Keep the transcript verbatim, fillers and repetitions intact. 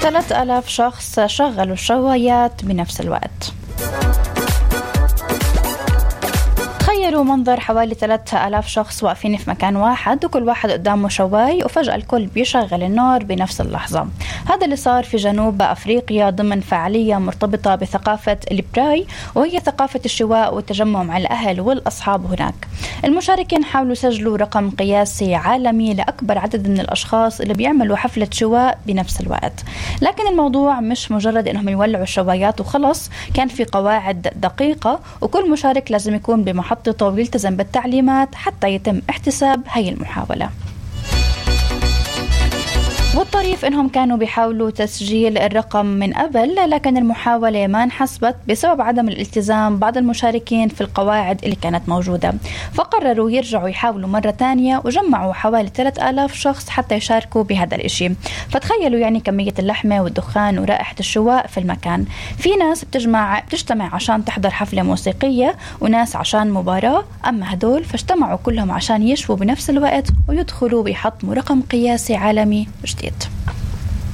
ثلاثة آلاف شخص شغلوا الشوايات بنفس الوقت. تخيلوا منظر حوالي ثلاثة آلاف شخص واقفين في مكان واحد وكل واحد قدامه شواي، وفجأة الكل بيشغل النار بنفس اللحظة. هذا اللي صار في جنوب أفريقيا ضمن فعالية مرتبطة بثقافة البراي، وهي ثقافة الشواء والتجمع مع الأهل والأصحاب هناك. المشاركين حاولوا يسجلوا رقم قياسي عالمي لأكبر عدد من الأشخاص اللي بيعملوا حفلة شواء بنفس الوقت. لكن الموضوع مش مجرد إنهم يولعوا الشوايات وخلص، كان في قواعد دقيقة، وكل مشارك لازم يكون بمحطته ويلتزم بالتعليمات حتى يتم احتساب هاي المحاولة. والطريف إنهم كانوا بيحاولوا تسجيل الرقم من قبل، لكن المحاولة ما انحسبت بسبب عدم الالتزام بعض المشاركين في القواعد اللي كانت موجودة، فقرروا يرجعوا يحاولوا مرة تانية وجمعوا حوالي ثلاثة آلاف شخص حتى يشاركوا بهذا الاشي. فتخيلوا يعني كمية اللحمة والدخان ورائحة الشواء في المكان. في ناس بتجمع بتجتمع عشان تحضر حفلة موسيقية، وناس عشان مباراة، أما هدول فاجتمعوا كلهم عشان يشووا بنفس الوقت ويدخلوا بيحطموا رقم قياسي عالمي جديد.